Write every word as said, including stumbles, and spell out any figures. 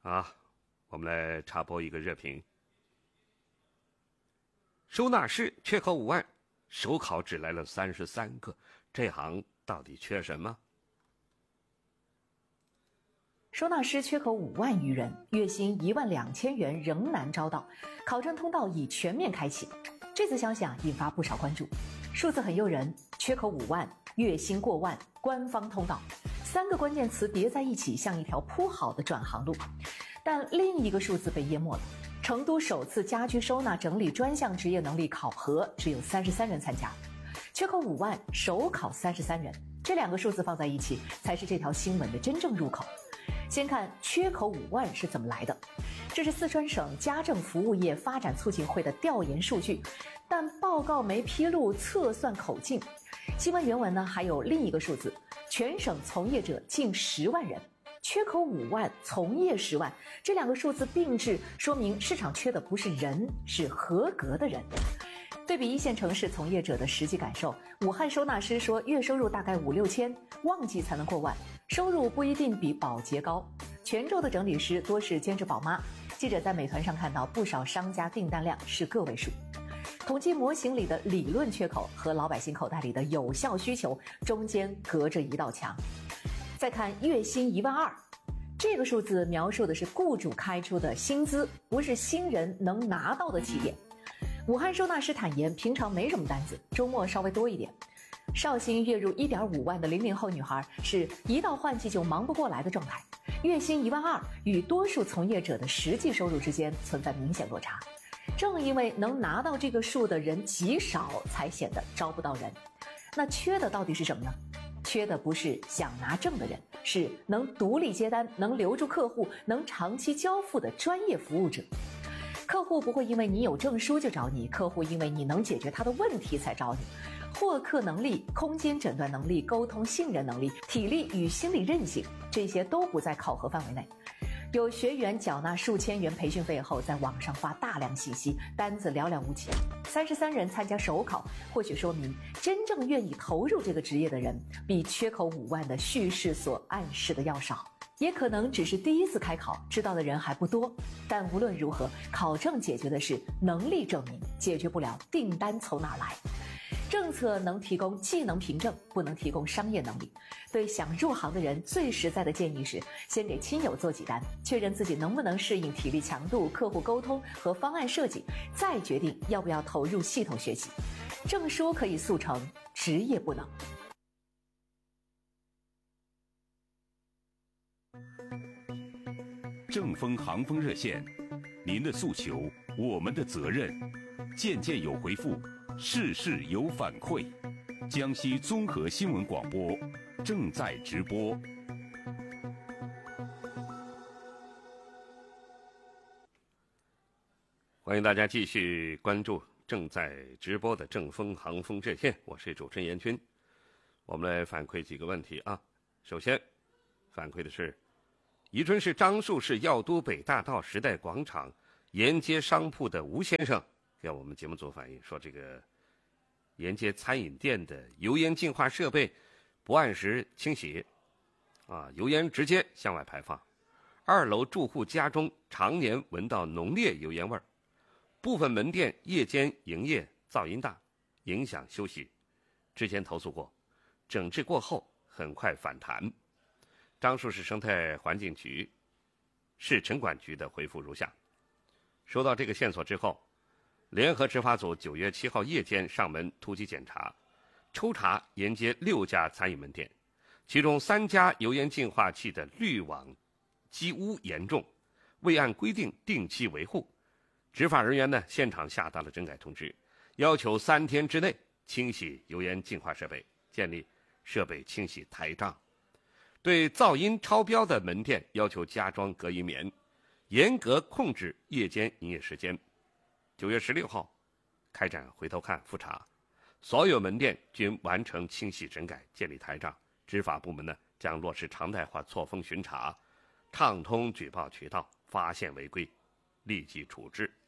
啊，我们来插播一个热评。收纳师缺口五万，手考只来了三十三个，这行到底缺什么？ 收纳师缺口五万余人，月薪一万两千元仍难招到，考证通道已全面开启。这次消息啊，引发不少关注。数字很诱人，缺口五万，月薪过万，官方通道，三个关键词叠在一起，像一条铺好的转行路。但另一个数字被淹没了。成都首次家居收纳整理专项职业能力考核只有三十三人参加，缺口五万，首考三十三人，这两个数字放在一起，才是这条新闻的真正入口。先看缺口五万是怎么来的，这是四川省家政服务业发展促进会的调研数据，但报告没披露测算口径。新闻原文呢还有另一个数字，全省从业者近十万人。缺口五万，从业十万，这两个数字并置，说明市场缺的不是人，是合格的人。对比一线城市从业者的实际感受，武汉收纳师说月收入大概五六千，旺季才能过万，收入不一定比保洁高。泉州的整理师多是兼职宝妈，记者在美团上看到不少商家订单量是个位数。统计模型里的理论缺口和老百姓口袋里的有效需求中间隔着一道墙。再看月薪一万二，这个数字描述的是雇主开出的薪资，不是新人能拿到的起点。武汉收纳师坦言，平常没什么单子，周末稍微多一点。绍兴月入一点五万的零零后女孩，是一到换季就忙不过来的状态，月薪一万二，与多数从业者的实际收入之间存在明显落差。正因为能拿到这个数的人极少，才显得招不到人。那缺的到底是什么呢？缺的不是想拿证的人，是能独立接单、能留住客户、能长期交付的专业服务者。客户不会因为你有证书就找你，客户因为你能解决他的问题才找你。获客能力、空间诊断能力、沟通信任能力、体力与心理韧性，这些都不在考核范围内。有学员缴纳数千元培训费后，在网上发大量信息，单子寥寥无几。三十三人参加首考，或许说明真正愿意投入这个职业的人，比缺口五万的叙事所暗示的要少。也可能只是第一次开考，知道的人还不多。但无论如何，考证解决的是能力证明，解决不了订单从哪儿来。政策能提供技能凭证，不能提供商业能力。对想入行的人，最实在的建议是，先给亲友做几单，确认自己能不能适应体力强度、客户沟通和方案设计，再决定要不要投入系统学习。证书可以速成，职业不能。 正风航风热线，您的诉求，我们的责任。件件有回复，事事有反馈。江西综合新闻广播正在直播。 欢迎大家继续关注正在直播的正风航风热线，我是主持人严军。我们来反馈几个问题啊。首先反馈的是宜春市樟树市药都北大道时代广场沿街商铺的吴先生给我们节目组反映说，这个沿街餐饮店的油烟净化设备不按时清洗啊，油烟直接向外排放，二楼住户家中常年闻到浓烈油烟味儿，部分门店夜间营业噪音大，影响休息。之前投诉过，整治过后很快反弹。樟树市生态环境局、市城管局的回复如下：收到这个线索之后，联合执法组九月七号夜间上门突击检查，抽查沿街六家餐饮门店，其中三家油烟净化器的滤网积污严重，未按规定定期维护。执法人员呢，现场下达了整改通知，要求三天之内清洗油烟净化设备，建立设备清洗台账。对噪音超标的门店要求加装隔音棉，严格控制夜间营业时间。九月十六号开展回头看复查，所有门店均完成清洗整改，建立台账。执法部门呢，将落实常态化错峰巡查，畅通举报渠道，发现违规立即处置。